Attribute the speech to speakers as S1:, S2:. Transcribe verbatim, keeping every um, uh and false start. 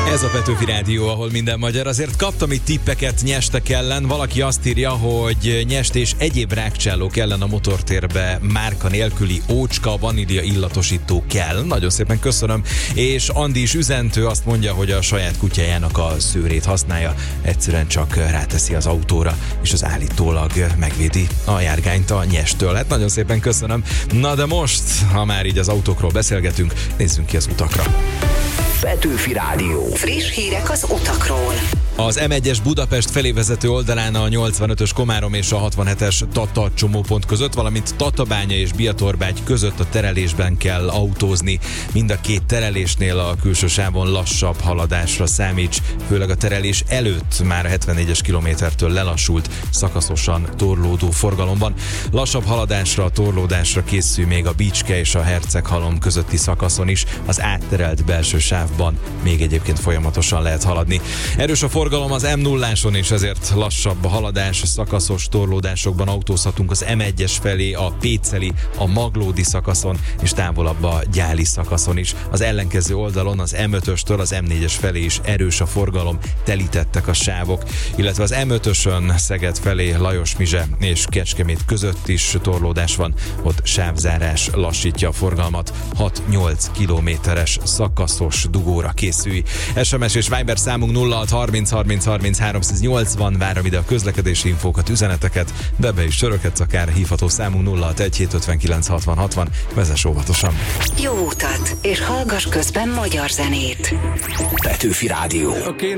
S1: Ez a Petőfi Rádió, ahol minden magyar. Azért kaptam itt tippeket nyestek ellen. Valaki azt írja, hogy nyest és egyéb rákcsálók ellen a motortérbe márka nélküli ócska, vanília illatosító kell. Nagyon szépen köszönöm. És Andi is üzentő, azt mondja, hogy a saját kutyájának a szőrét használja. Egyszerűen csak ráteszi az autóra, és az állítólag megvédi a járgányt a nyestől. Hát nagyon szépen köszönöm. Na de most, ha már így az autókról beszélgetünk, nézzünk ki az utakra.
S2: Petőfi Rádió.
S3: Friss hírek az utakról.
S1: Az em egyes Budapest felé vezető oldalán a nyolcvanötös Komárom és a hatvanhetes Tata csomópont között, valamint Tatabánya és Biatorbágy között a terelésben kell autózni. Mind a két terelésnél a külső sávon lassabb haladásra számíts, főleg a terelés előtt már a hetvennégyes kilométertől lelassult, szakaszosan torlódó forgalomban. Lassabb haladásra, torlódásra készül még a Bicske és a Herceghalom közötti szakaszon is, az átterelt belső sávban még egyébként folyamatosan lehet haladni. Erős a forgalom az em nulláson, és ezért lassabb a haladás, szakaszos torlódásokban autózhatunk az em egyes felé, a Péceli, a Maglódi szakaszon, és távolabb a Gyáli szakaszon is. Az ellenkező oldalon az em ötöstől az em négyes felé is erős a forgalom, telítettek a sávok, illetve az em ötösön Szeged felé Lajos-Mizse és Kecskemét között is torlódás van, ott sávzárás lassítja a forgalmat, hat-nyolc kilométeres szakaszos dugóra készülj. es em es és Viber számunk nulla hat harminc harminc harminc háromszáznyolcvan, várom ide a közlekedési infókat, üzeneteket, de be is sörökhetsz akár, hívható számunk nulla hat egy hét ötvenkilenc hatvan hatvan, vezess óvatosan.
S3: Jó utat, és hallgass közben magyar zenét.
S2: Petőfi Rádió.
S4: Okay,